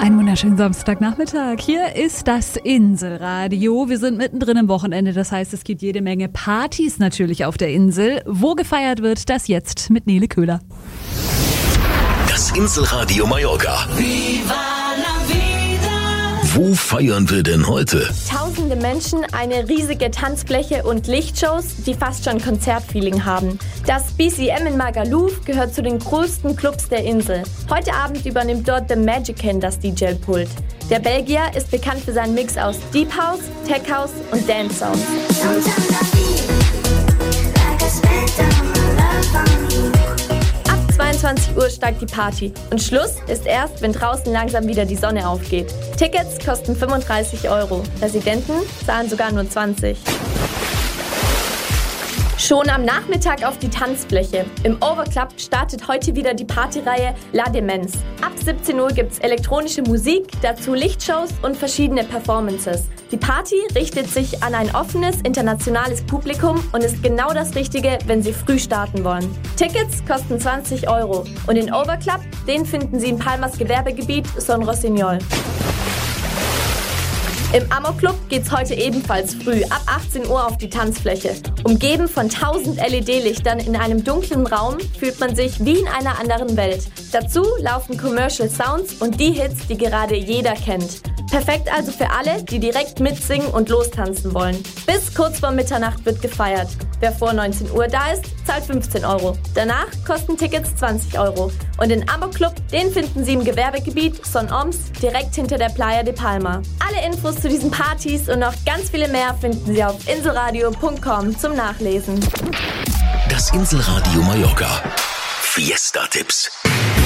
Einen wunderschönen Samstagnachmittag. Hier ist das Inselradio. Wir sind mittendrin im Wochenende, das heißt, es gibt jede Menge Partys natürlich auf der Insel. Wo gefeiert wird, das jetzt mit Nele Köhler. Das Inselradio Mallorca. Viva la vida. Wo feiern wir denn heute? Tausende Menschen, eine riesige Tanzfläche und Lichtshows, die fast schon Konzertfeeling haben. Das BCM in Magaluf gehört zu den größten Clubs der Insel. Heute Abend übernimmt dort The Magican das DJ-Pult. Der Belgier ist bekannt für seinen Mix aus Deep House, Tech House und Dance Sounds. Ab 22 Uhr steigt die Party und Schluss ist erst, wenn draußen langsam wieder die Sonne aufgeht. Tickets kosten 35 €. Residenten zahlen sogar nur 20. Schon am Nachmittag auf die Tanzfläche. Im Overclub startet heute wieder die Partyreihe La Demenz. Ab 17 Uhr gibt's elektronische Musik, dazu Lichtshows und verschiedene Performances. Die Party richtet sich an ein offenes, internationales Publikum und ist genau das Richtige, wenn Sie früh starten wollen. Tickets kosten 20 €. Und den Overclub, den finden Sie in Palmas Gewerbegebiet Son Rossinyol. Im Amok-Club geht's heute ebenfalls früh ab 18 Uhr auf die Tanzfläche. Umgeben von 1000 LED-Lichtern in einem dunklen Raum fühlt man sich wie in einer anderen Welt. Dazu laufen Commercial Sounds und die Hits, die gerade jeder kennt. Perfekt also für alle, die direkt mitsingen und lostanzen wollen. Bis kurz vor Mitternacht wird gefeiert. Wer vor 19 Uhr da ist, zahlt 15 €. Danach kosten Tickets 20 €. Und den Amok-Club, den finden Sie im Gewerbegebiet Son Oms, direkt hinter der Playa de Palma. Alle Infos zu diesen Partys und noch ganz viele mehr finden Sie auf inselradio.com zum Nachlesen. Das Inselradio Mallorca. Fiesta-Tipps.